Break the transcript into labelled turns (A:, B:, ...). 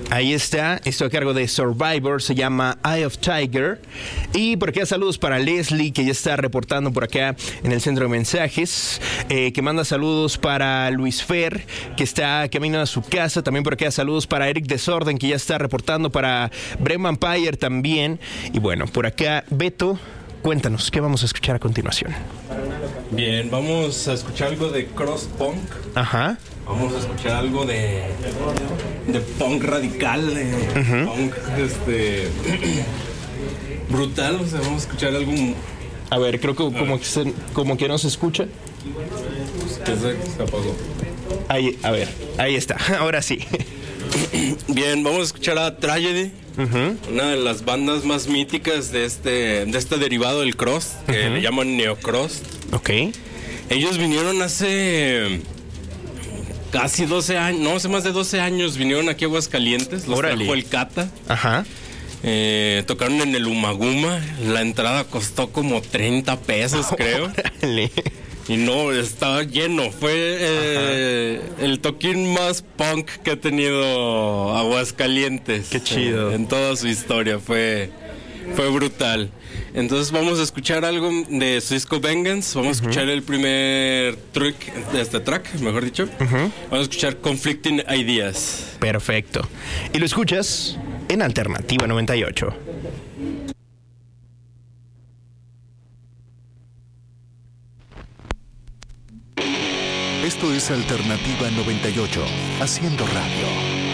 A: Ahí está, esto a cargo de Survivor, se llama Eye of Tiger. Y por acá saludos para Leslie, que ya está reportando por acá en el centro de mensajes, que manda saludos para Luis Fer, que está camino a su casa. También por acá saludos para Eric Desorden, que ya está reportando, para Bremen Vampire también. Y bueno, por acá Beto, cuéntanos, ¿qué vamos a escuchar a continuación?
B: Bien, vamos a escuchar algo de cross punk.
A: Ajá.
B: Vamos a escuchar algo de punk radical, punk brutal. O sea, vamos a escuchar algo.
A: A ver, creo que como que no se escucha.
B: Se apagó.
A: Ahí, a ver, ahí está, ahora sí.
B: Bien, vamos a escuchar a Tragedy, una de las bandas más míticas de este derivado del cross, que le llaman neocross.
A: Ok.
B: Ellos vinieron hace casi 12 años, no, hace más de 12 años vinieron aquí a Aguascalientes, los trajo el Cata.
A: Ajá.
B: Tocaron en el Umaguma, la entrada costó como 30 pesos, creo.
A: Órale.
B: Y no, estaba lleno. Fue el toquín más punk que ha tenido Aguascalientes.
A: Qué chido.
B: En toda su historia. Fue brutal. Entonces vamos a escuchar algo de su disco Vengeance. Vamos a escuchar el primer track de este track, mejor dicho. Vamos a escuchar Conflicting Ideas.
A: Perfecto. Y lo escuchas en Alternativa 98.
C: Esto es Alternativa 98, haciendo radio.